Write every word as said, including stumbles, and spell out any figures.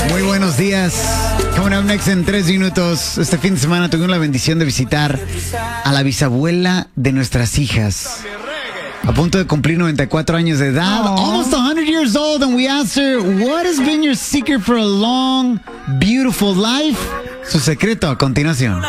Muy buenos días. Coming up next en tres minutos. Este fin de semana tuvimos la bendición de visitar a la bisabuela de nuestras hijas. A punto de cumplir noventa y cuatro años de edad. Aww. Almost one hundred years old. And we asked her, what has been your secret for a long, beautiful life? Su secreto a continuación.